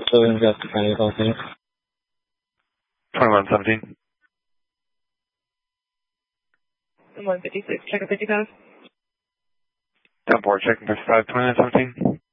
Southern Augusta County, Los Angeles. 2117. 156, check a 50 code. 10-4, checking 55, 2917.